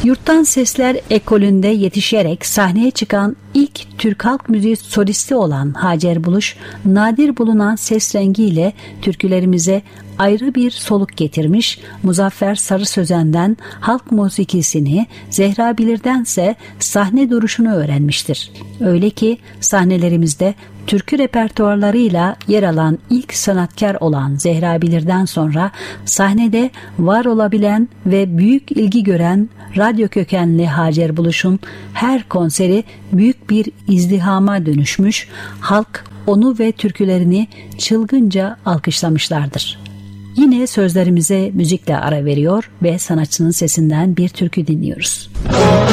Yurttan Sesler ekolünde yetişerek sahneye çıkan ilk Türk halk müziği solisti olan Hacer Buluş, nadir bulunan ses rengiyle türkülerimize ayrı bir soluk getirmiş, Muzaffer Sarı Sözen'den halk musikisini, Zehra Bilir'dense sahne duruşunu öğrenmiştir. Öyle ki sahnelerimizde türkü repertuarlarıyla yer alan ilk sanatkar olan Zehra Bilir'den sonra sahnede var olabilen ve büyük ilgi gören radyo kökenli Hacer Buluş'un her konseri büyük bir izdihama dönüşmüş, halk onu ve türkülerini çılgınca alkışlamışlardır. Yine sözlerimize müzikle ara veriyor ve sanatçının sesinden bir türkü dinliyoruz.